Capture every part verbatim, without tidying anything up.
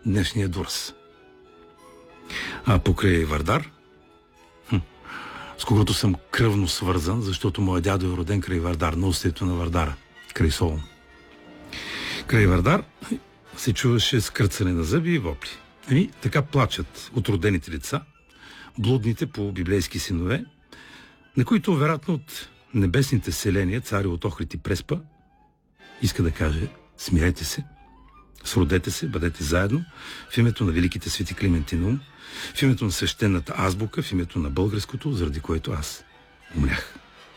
днешния Дурс. А покрай Вардар, хм, с когото съм кръвно свързан, защото моят дядо е роден край Вардар, на устието на Вардара, край Солун. Край Вардар се чуваше скърцане на зъби и вопли. Ами, така плачат от родените деца, блудните по библейски синове, на които, вероятно, от небесните селения, цари от Охрид и Преспа, иска да каже: смирете се, сродете се, бъдете заедно в името на великите свети Климент и Наум, в името на свещената азбука, в името на българското, заради което аз умрях.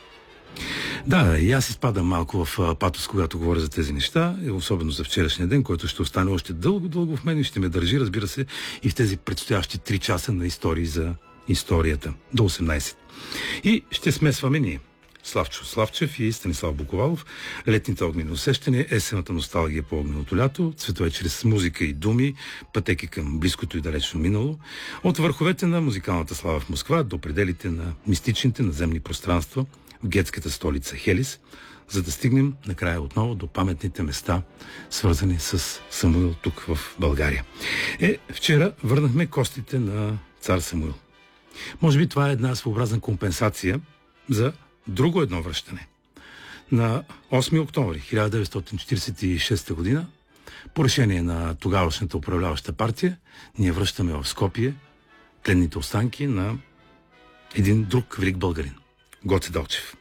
Да, и аз изпадам малко в патос, когато говоря за тези неща, особено за вчерашния ден, който ще остане още дълго-дълго в мен и ще ме държи, разбира се, и в тези предстоящи три часа на истории за историята до осемнайсет. И ще смесваме ние. Славчо Славчев и Станислав Буковалов, летните огнени усещания, есената носталгия по огненото лято, цветове чрез музика и думи, пътеки към близкото и далечно минало, от върховете на музикалната слава в Москва до пределите на мистичните наземни пространства в гетската столица Хелис, за да стигнем накрая отново до паметните места, свързани с Самуил тук в България. Е, вчера върнахме костите на цар Самуил. Може би това е една своеобразна компенсация за друго едно връщане. На осми октомври хиляда деветстотин четирийсет и шеста година, по решение на тогавашната управляваща партия, ние връщаме в Скопие тленните останки на един друг велик българин – Гоце Делчев.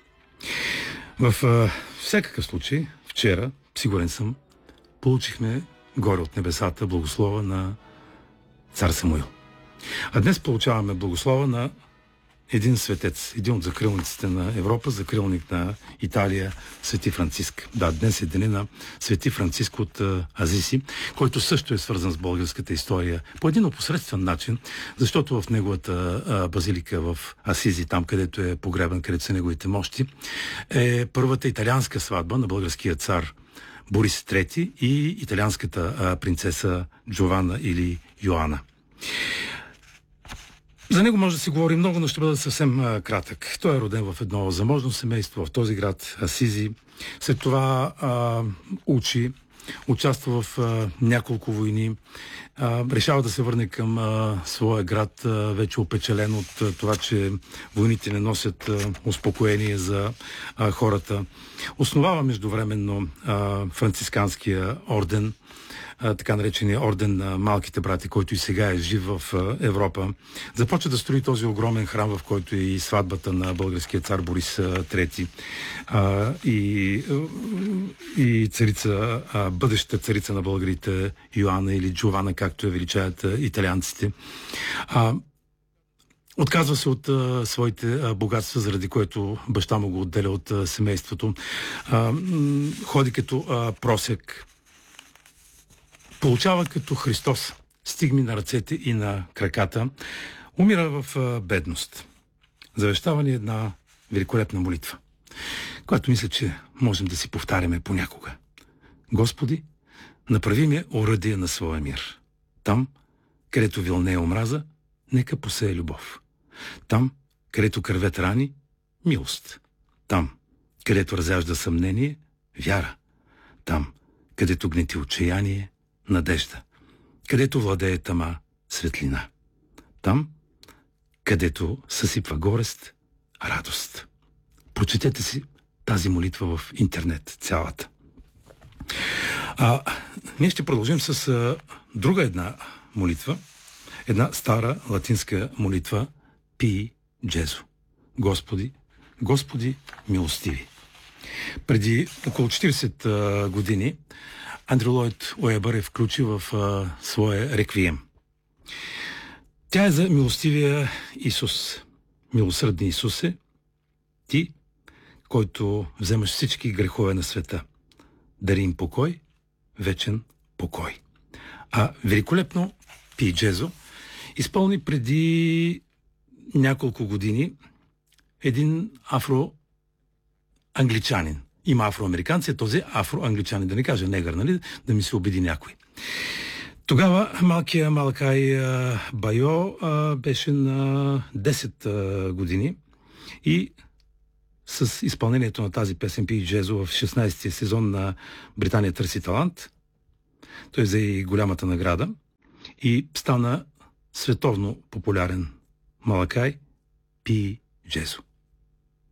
В а, всякакъв случай, вчера, сигурен съм, получихме горе от небесата благослова на цар Самуил. А днес получаваме благослова на един светец, един от закрилниците на Европа, закрилник на Италия, Свети Франциск. Да, днес е деня на Свети Франциск от а, Азиси, който също е свързан с българската история по един опосредствен начин, защото в неговата а, базилика в Асизи, там където е погребан, където са неговите мощи, е първата италианска сватба на българския цар Борис трети и италианската а, принцеса Джована или Йоана. За него може да се говори много, но ще бъда съвсем а, кратък. Той е роден в едно заможно семейство в този град Асизи. След това а, учи, участва в а, няколко войни. А, решава да се върне към а, своя град, а, вече опечален от а, това, че войните не носят а, успокоение за а, хората. Основава междувременно а, францисканския орден, така наречения орден на малките брати, който и сега е жив в Европа. Започва да строи този огромен храм, в който е и сватбата на българския цар Борис трети а, и, и царица, а, бъдещата царица на българите Йоанна или Джована, както я величаят италианците. А, Отказва се от а, своите а, богатства, заради което баща му го отделя от а, семейството. А, м- ходи като а, просек. Получава като Христос стигми на ръцете и на краката. Умира в а, бедност. Завещава ни една великолепна молитва, която мисля, че можем да си повтаряме понякога. Господи, направи ме оръдие на своя мир. Там, където вилнее омраза, нека посее любов. Там, където кървят рани, милост. Там, където разяжда съмнение, вяра. Там, където гнети отчаяние, надежда. Където владее тъма, светлина. Там, където съсипва горест, радост. Прочетете си тази молитва в интернет, цялата. А, ние ще продължим с а, друга една молитва, една стара латинска молитва Пий Джезо. Господи, Господи, милостиви. Преди около четирийсет а, години Андрю Лойд Уебър е включи в а, своя реквием. Тя е за милостивия Исус. Милосърдни Исусе, ти, който вземаш всички грехове на света, дари им покой, вечен покой. А великолепно Пий Джезо изпълни преди няколко години един афроангличанин. Има афроамериканци, този афроангличанин, да не кажа негър, нали, да ми се убеди някой. Тогава малкият Малакай Байо а, беше на десет а, години и с изпълнението на тази песен Пий Джезо в шестнайсетия сезон на Британия търси талант, той взе и голямата награда. и стана световно популярен. Малакай Пи Джесо.